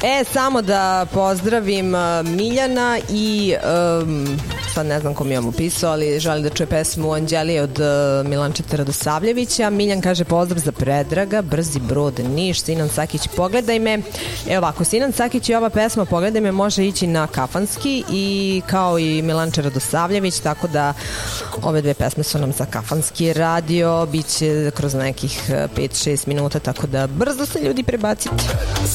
Samo da pozdravim Miljana i sad ne znam ko mi je ovo pisao, ali želi da čuje pesmu Anđelije od Milančeta Radosavljevića. Miljan kaže pozdrav za Predraga, Brzi brod Niš, Sinan Sakić, pogledaj me. Evo ovako, Sinan Sakić i ova pesma Pogledaj me može ići na Kafanski i kao i Milanče Radosavljević, tako da ove dve pesme su nam za Kafanski radio, bit će kroz nekih 5-6 minuta, tako da brzo se ljudi prebacite.